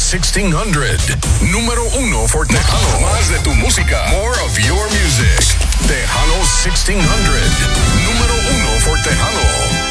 1600. Número 1 for Tejano. Más de tu música. More of your music. Tejano 1600. Número 1 for Tejano.